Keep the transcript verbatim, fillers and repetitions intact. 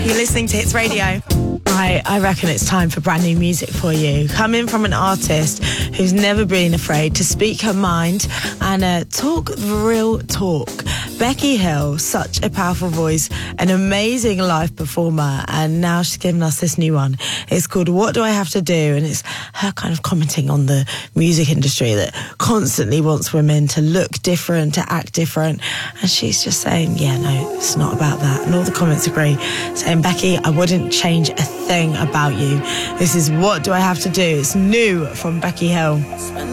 You're listening to Hits Radio. Right, I reckon it's time for brand new music for you. Coming from an artist who's never been afraid to speak her mind and uh, talk real talk. Becky Hill, such a powerful voice, an amazing live performer, and now she's given us this new one. It's called What Do I Have to Do? And it's her kind of commenting on the music industry that constantly wants women to look different, to act different. And she's just saying, yeah, no, it's not about that. And all the comments agree, saying, Becky, I wouldn't change a thing about you. This is What Do I Have to Do? It's new from Becky Hill.